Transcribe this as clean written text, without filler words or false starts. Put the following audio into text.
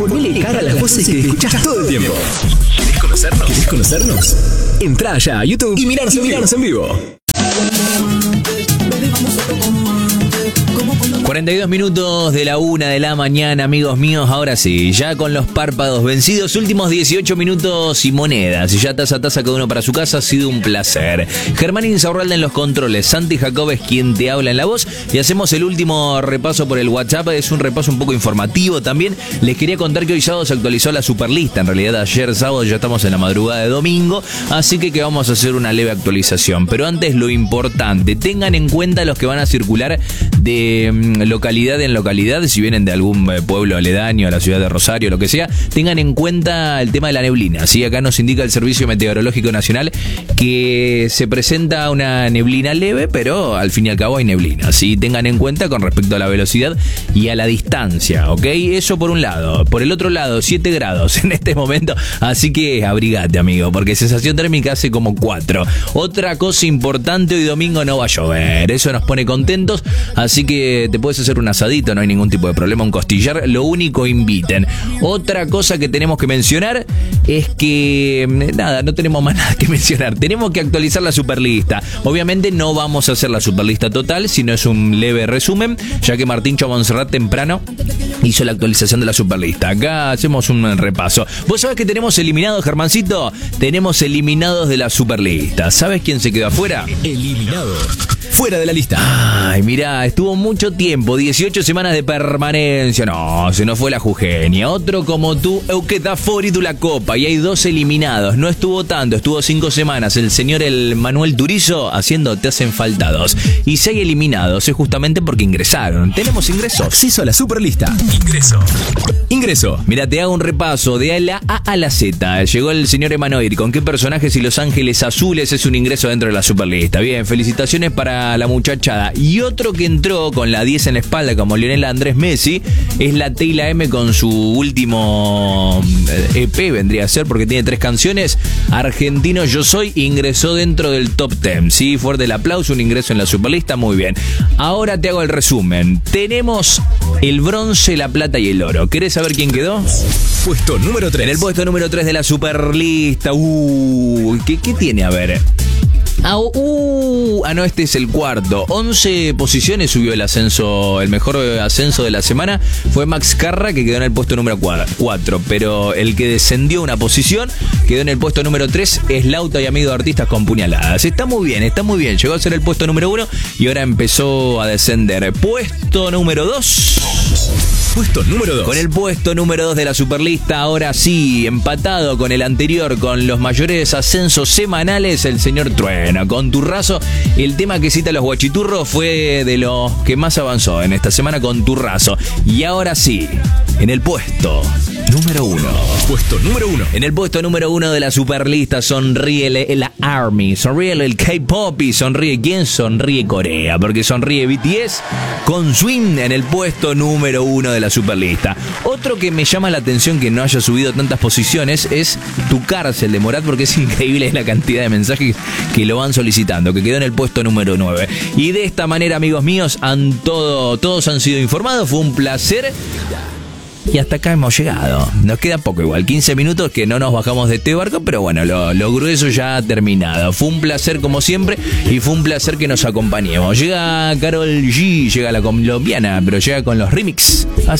Ponele cara a las voces que escuchás todo el tiempo. ¿Querés conocernos? ¿Querés conocernos? Entrá ya a YouTube y mirarnos en vivo. 42 minutos de la 1 de la mañana, amigos míos. Ahora sí, ya con los párpados vencidos, últimos 18 minutos y monedas. Y ya taza a taza cada uno para su casa. Ha sido un placer. Germán Insaurralde en los controles. Santi Jacob es quien te habla en la voz. Y hacemos el último repaso por el WhatsApp. Es un repaso un poco informativo también. Les quería contar que hoy sábado se actualizó la Superlista. En realidad ayer sábado, ya estamos en la madrugada de domingo. Así que vamos a hacer una leve actualización. Pero antes lo importante, tengan en cuenta los que van a circular de localidad en localidad, si vienen de algún pueblo aledaño a la ciudad de Rosario, lo que sea, tengan en cuenta el tema de la neblina. ¿Sí? Acá nos indica el Servicio Meteorológico Nacional que se presenta una neblina leve, pero al fin y al cabo hay neblina. ¿Sí? Tengan en cuenta con respecto a la velocidad y a la distancia, ¿ok? Eso por un lado. Por el otro lado, 7 grados en este momento, así que abrigate, amigo, porque sensación térmica hace como 4. Otra cosa importante, hoy domingo no va a llover, eso nos pone contentos, así que te puedes hacer un asadito, no hay ningún tipo de problema, un costillar, lo único inviten. Otra cosa que tenemos que mencionar es que nada, no tenemos más nada que mencionar, tenemos que actualizar la Superlista. Obviamente no vamos a hacer la Superlista total, sino es un leve resumen, ya que Martín Monserrat temprano hizo la actualización de la Superlista. Acá hacemos un repaso. ¿Vos sabés que tenemos eliminados, Germancito? Tenemos eliminados de la Superlista. ¿Sabes quién se quedó afuera? Eliminado. Fuera de la lista. Ay, mirá, estuvo mucho tiempo, 18 semanas de permanencia. No, se nos fue la Jugenia. Otro como tú, Euqueta Foridu la Copa. Y hay 2 eliminados. No estuvo tanto, estuvo 5 semanas. El señor el Manuel Turizo haciendo Te hacen falta 2. Y 6 eliminados, es justamente porque ingresaron. Tenemos ingresos. Acceso a la Superlista. Ingreso. Mira, te hago un repaso de la A a la Z. Llegó el señor Emanuel. ¿Con qué personajes y Los Ángeles Azules es un ingreso dentro de la Superlista? Bien, felicitaciones para la muchachada. Y otro que entró con la 10 en la espalda como Lionel Andrés Messi es la Teyla M con su último EP, vendría a ser, porque tiene 3 canciones. Argentino Yo Soy ingresó dentro del top 10. Sí, fuerte el aplauso, un ingreso en la Superlista, muy bien. Ahora te hago el resumen. Tenemos el bronce, la plata y el oro. ¿Querés saber quién quedó? Puesto número 3. En el puesto número 3 de la Superlista. ¿Qué tiene? A ver. No, este es el cuarto. 11 posiciones subió el ascenso. El mejor ascenso de la semana fue Max Carra, que quedó en el puesto número 4. Pero el que descendió una posición quedó en el puesto número 3. Es Lauta y Amigo de Artistas con Puñaladas. Está muy bien, está muy bien. Llegó a ser el puesto número 1 y ahora empezó a descender. Puesto número 2. Puesto número 2. Con el puesto número 2 de la Superlista, ahora sí, empatado con el anterior, con los mayores ascensos semanales, el señor Trueno. Con Turrazo, el tema que cita los guachiturros fue de los que más avanzó en esta semana con Turrazo. Y ahora sí, en el puesto número 1. Puesto número 1. En el puesto número 1 de la Superlista sonríe la ARMY, sonríe el K-Pop y sonríe ¿quién? Sonríe Corea, porque sonríe BTS con Swing en el puesto número 1 de la Superlista. Otro que me llama la atención que no haya subido tantas posiciones es Tu Cárcel de Morat, porque es increíble la cantidad de mensajes que lo van solicitando, que quedó en el puesto número 9. Y de esta manera, amigos míos, todos han sido informados. Fue un placer. Y hasta acá hemos llegado. Nos queda poco igual, 15 minutos que no nos bajamos de este barco, pero bueno, lo grueso ya ha terminado. Fue un placer como siempre y fue un placer que nos acompañemos. Llega Karol G, llega la colombiana, pero llega con los remix. Así